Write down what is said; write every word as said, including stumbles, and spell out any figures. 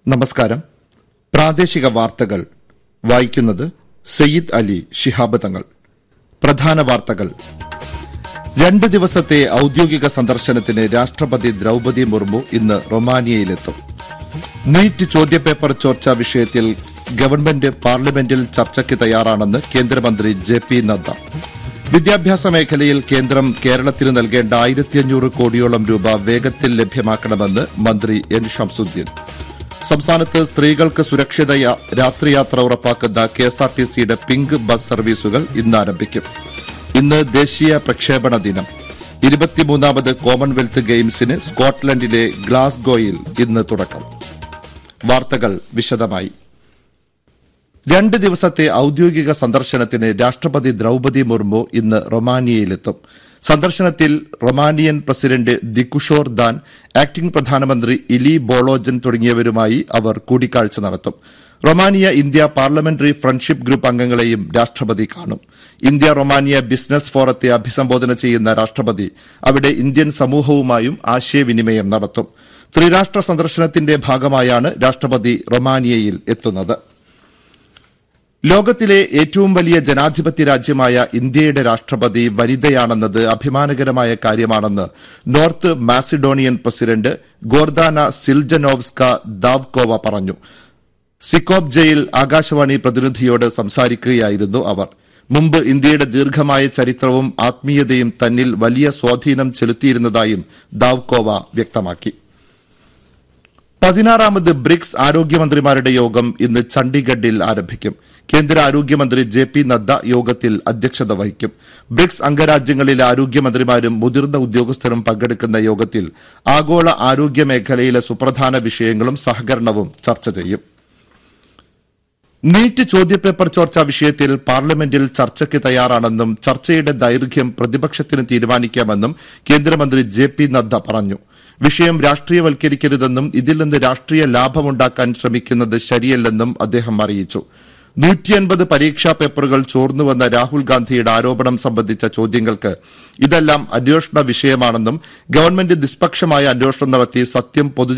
നമസ്കാരം. പ്രാദേശിക വാർത്തകൾ വായിക്കുന്നത് സയ്യിദ് അലി ശിഹാബ് തങ്ങൾ. പ്രധാന വാർത്തകൾ. രണ്ട് ദിവസത്തെ ഔദ്യോഗിക സന്ദർശനത്തിന് രാഷ്ട്രപതി ദ്രൌപദി മുർമു ഇന്ന് റൊമാനിയയിലെത്തും. നീറ്റ് ചോദ്യപേപ്പർ ചോർച്ചാ വിഷയത്തിൽ ഗവൺമെന്റ് പാർലമെന്റിൽ ചർച്ചയ്ക്ക് തയ്യാറാണെന്ന് കേന്ദ്രമന്ത്രി ജെ പി നദ്ദ. വിദ്യാഭ്യാസ മേഖലയിൽ കേന്ദ്രം കേരളത്തിന് നൽകേണ്ട ആയിരത്തി അഞ്ഞൂറ് കോടിയോളം രൂപ വേഗത്തിൽ ലഭ്യമാക്കണമെന്ന് മന്ത്രി എൻ ഷംസുദ്ദീൻ. സംസ്ഥാനത്ത് സ്ത്രീകൾക്ക് സുരക്ഷിത രാത്രിയാത്ര ഉറപ്പാക്കുന്ന കെഎസ്ആർടിസിയുടെ പിങ്ക് ബസ് സർവീസുകൾ ഇന്ന് ആരംഭിക്കും. ഇന്ന് ദേശീയ പ്രക്ഷേപണ ദിനം. ഇരുപത്തിമൂന്നാമത് കോമൺവെൽത്ത് ഗെയിംസിന് സ്കോട്ട്ലൻഡിലെ ഗ്ലാസ്ഗോയിൽ ഇന്ന് തുടക്കം. വാർത്തകൾ വിശദമായി. രണ്ട് ദിവസത്തെ ഔദ്യോഗിക സന്ദർശനത്തിന് രാഷ്ട്രപതി ദ്രൌപദി മുർമു ഇന്ന് റൊമാനിയയിലെത്തും. സന്ദർശനത്തിൽ റൊമാനിയൻ പ്രസിഡന്റ് ദികുഷോർ ദാൻ, ആക്ടിംഗ് പ്രധാനമന്ത്രി ഇലി ബോളോജൻ തുടങ്ങിയവരുമായി അവർ കൂടിക്കാഴ്ച നടത്തും. Romania India parliamentary friendship group അംഗങ്ങളെയും രാഷ്ട്രപതി കാണും. ഇന്ത്യ റൊമാനിയ ബിസിനസ് ഫോറത്തെ അഭിസംബോധന ചെയ്യുന്ന രാഷ്ട്രപതി അവിടെ ഇന്ത്യൻ സമൂഹവുമായും ആശയവിനിമയം നടത്തും. ത്രിരാഷ്ട്ര സന്ദർശനത്തിന്റെ ഭാഗമായാണ് രാഷ്ട്രപതി റൊമാനിയയിൽ എത്തുന്നത്. ലോകത്തിലെ ഏറ്റവും വലിയ ജനാധിപത്യ രാജ്യമായ ഇന്ത്യയുടെ രാഷ്ട്രപതി വനിതയാണെന്നത് അഭിമാനകരമായ കാര്യമാണെന്ന് north Macedonian president Gordana Siljanovska Davkova പറഞ്ഞു. സിക്കോപ്ജയിൽ ആകാശവാണി പ്രതിനിധിയോട് സംസാരിക്കുകയായിരുന്നു അവർ. മുമ്പ് ഇന്ത്യയുടെ ദീർഘമായ ചരിത്രവും ആത്മീയതയും തന്നിൽ വലിയ സ്വാധീനം ചെലുത്തിയിരുന്നതായും ദാവ്കോവ വ്യക്തമാക്കി. പതിനാറാമത് ബ്രിക്സ് ആരോഗ്യമന്ത്രിമാരുടെ യോഗം ഇന്ന് ചണ്ഡീഗഡിൽ ആരംഭിക്കും. കേന്ദ്ര ആരോഗ്യമന്ത്രി ജെ പി നദ്ദ യോഗത്തിൽ അധ്യക്ഷത വഹിക്കും. ബ്രിക്സ് അംഗരാജ്യങ്ങളിലെ ആരോഗ്യമന്ത്രിമാരും മുതിർന്ന ഉദ്യോഗസ്ഥരും പങ്കെടുക്കുന്ന യോഗത്തിൽ ആഗോള ആരോഗ്യ മേഖലയിലെ സുപ്രധാന വിഷയങ്ങളും സഹകരണവും ചർച്ച ചെയ്യും. നീറ്റ് ചോദ്യപേപ്പർ ചോർച്ചാ വിഷയത്തിൽ പാർലമെന്റിൽ ചർച്ചയ്ക്ക് തയ്യാറാണെന്നും ചർച്ചയുടെ ദൈർഘ്യം പ്രതിപക്ഷത്തിന് തീരുമാനിക്കാമെന്നും കേന്ദ്രമന്ത്രി ജെ പി നദ്ദ പറഞ്ഞു. വിഷയം രാഷ്ട്രീയവൽക്കരിക്കരുതെന്നും ഇതിൽ നിന്ന് രാഷ്ട്രീയ ലാഭമുണ്ടാക്കാൻ ശ്രമിക്കുന്നത് ശരിയല്ലെന്നും അദ്ദേഹം അറിയിച്ചു. നൂറ്റിയൻപത് പരീക്ഷാ പേപ്പറുകൾ ചോർന്നുവെന്ന രാഹുൽ ഗാന്ധിയുടെ ആരോപണം സംബന്ധിച്ച ചോദ്യങ്ങൾക്ക് ഇതെല്ലാം അന്വേഷണ വിഷയമാണെന്നും ഗവൺമെന്റ് നിഷ്പക്ഷമായ അന്വേഷണം നടത്തി സത്യം പൊതു